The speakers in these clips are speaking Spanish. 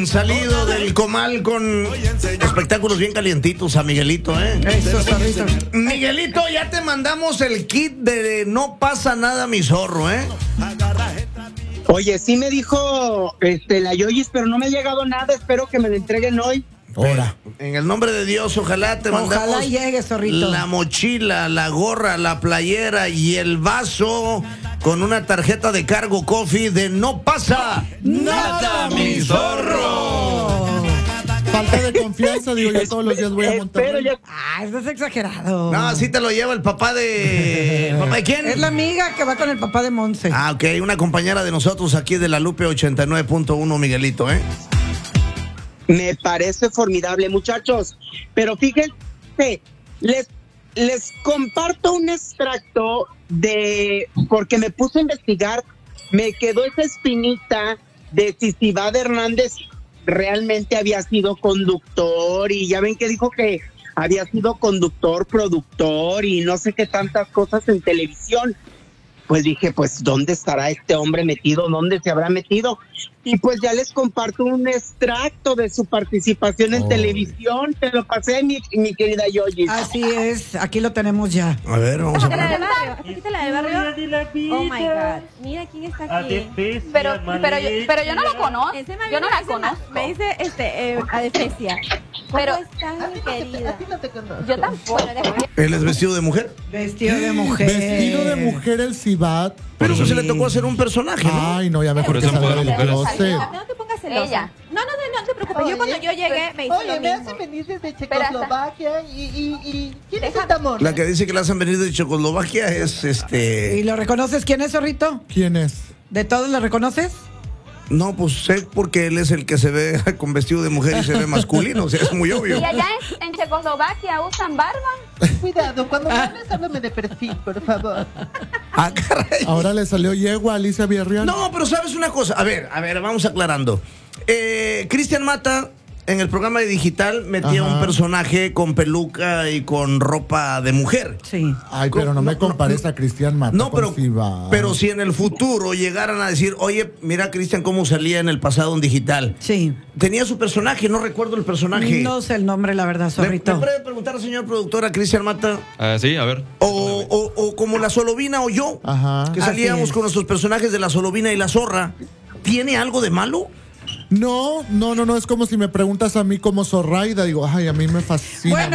recién salido del comal con espectáculos bien calientitos a Miguelito, Eso, zorrito. Miguelito, ya te mandamos el kit de No pasa nada, mi zorro, Oye, sí me dijo la Yoyis, pero no me ha llegado nada. Espero que me lo entreguen hoy. Ahora, en el nombre de Dios, ojalá te mandamos. Ojalá llegue, zorrito. La mochila, la gorra, la playera y el vaso con una tarjeta de cargo coffee de No pasa nada, mi zorro. Falta de confianza, digo, yo todos los días voy a montar. Eso es exagerado. No, así te lo lleva el papá de... ¿El papá de quién? Es la amiga que va con el papá de Monse. Ah, ok, una compañera de nosotros aquí de la Lupe 89.1, Miguelito, Me parece formidable, muchachos. Pero fíjense, les comparto un extracto porque me puse a investigar, me quedó esa espinita de si Cibad Hernández realmente había sido conductor, y ya ven que dijo que había sido conductor, productor y no sé qué tantas cosas en televisión. Pues dije, pues, ¿dónde estará este hombre metido? ¿Dónde se habrá metido? Y pues ya les comparto un extracto de su participación en televisión. Te lo pasé, mi querida Yoyi. Así es, aquí lo tenemos ya. A ver, vamos a ¿Viste la ver. del barrio? ¿Viste la del barrio? Oh my God. Mira quién está aquí. Pero yo no lo conozco. Yo no la conozco. Me dice Adefesia. Pero estás mi querida. Yo tampoco. ¿Él es vestido de mujer? Vestido de mujer. Vestido de mujer el Cibad. Pero eso se le tocó hacer un personaje, ¿no? Ay, no, ya mejor que salga del closet. No te pongas celosa. Ella. No te preocupes. Yo cuando yo llegué me hice lo me mismo. hacen venir desde Checoslovaquia y ¿quién es esta amor? La que dice que la hacen venir de Checoslovaquia es ¿Y lo reconoces quién es, zorrito? ¿Quién es? ¿De todos lo reconoces? No, pues sé porque él es el que se ve con vestido de mujer y se ve masculino, o sea, es muy obvio. ¿Y allá en Checoslovaquia usan barba? Cuidado, cuando me hables, háblame de perfil, por favor. Ah, caray. Ahora le salió yegua a Alicia Villarreal. No, pero sabes una cosa, a ver, vamos aclarando. Cristian Mata en el programa de Digital metía un personaje con peluca y con ropa de mujer. Sí. Ay, pero no me compares a Cristian Mata. No, con Cibad. pero si en el futuro llegaran a decir, oye, mira Cristian cómo salía en el pasado en Digital. Sí. Tenía su personaje, no recuerdo el personaje. No sé el nombre, la verdad, zorrito. ¿Le puede preguntar al señor productor, a Cristian Mata? Sí, a ver. O como la Solovina o yo, Ajá. que salíamos es. con nuestros personajes de la Solovina y la Zorra. ¿Tiene algo de malo? No, es como si me preguntas a mí como Zorraida, digo, ay, a mí me fascina. Bueno,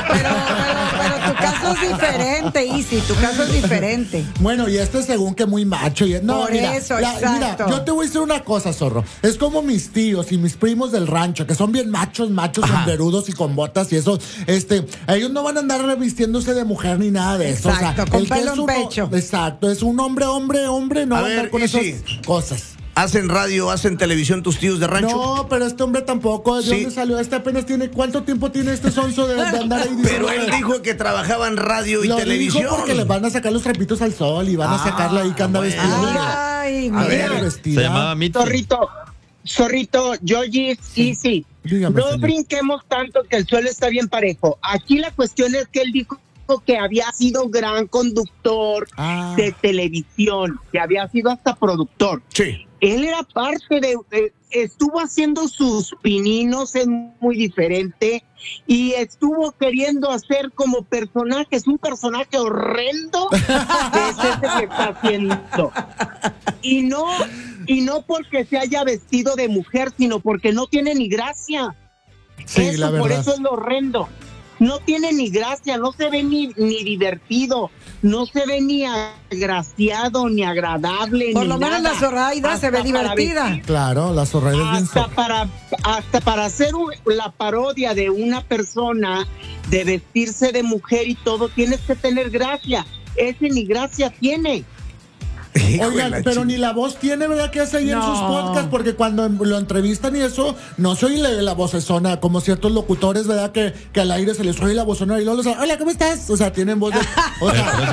pero tu caso es diferente, Isi, tu caso es diferente. Bueno, y este según que muy macho. No, Por mira, eso, mira, exacto. yo te voy a decir una cosa, zorro. Es como mis tíos y mis primos del rancho, que son bien machos, sombrerudos y con botas y eso. Ellos no van a andar revistiéndose de mujer ni nada de eso. Exacto, con el que pelo es en pecho. Exacto, es un hombre, no A va a andar ver, con y esas sí. cosas. ¿Hacen radio, hacen televisión tus tíos de rancho? No, pero este hombre tampoco. ¿De Sí. dónde salió? Apenas tiene. ¿Cuánto tiempo tiene este sonso de andar ahí diciendo? Pero él dijo que trabajaba en radio y Lo televisión. dijo porque le van a sacar los trapitos al sol y van a sacarle ahí que anda bueno. vestido. Ay, A ver, mira. vestida. Se llamaba Mitzi. Zorrito, Yoyi, sí. Dígame, No señor. brinquemos tanto, que el suelo está bien parejo. Aquí la cuestión es que él dijo que había sido gran conductor de televisión, que había sido hasta productor. Sí. Él era parte estuvo haciendo sus pininos, es muy diferente, y estuvo queriendo hacer como personajes, un personaje horrendo, que es ese que está haciendo. Y no porque se haya vestido de mujer, sino porque no tiene ni gracia. Sí, la verdad. Por eso es lo horrendo. No tiene ni gracia, no se ve ni divertido, no se ve ni agraciado, ni agradable, Por ni lo menos nada. la Zorraida se ve Hasta para divertida. Claro, la Zorraida es bien hasta para hacer la parodia de una persona, de vestirse de mujer y todo, tienes que tener gracia. Ese ni gracia tiene. Oigan, pero ni la voz tiene, ¿verdad? Que hace ahí en sus podcasts, porque cuando lo entrevistan y eso, no se oye la vocesona, como ciertos locutores, ¿verdad? Que al aire se les oye la vocesona y luego les dice, hola, ¿cómo estás? O sea, tienen voz de... O sea, Por eso